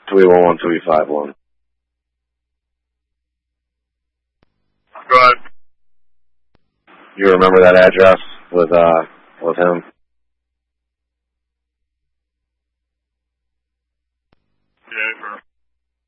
311-351. Go ahead. You remember that address with him? Yeah, sure.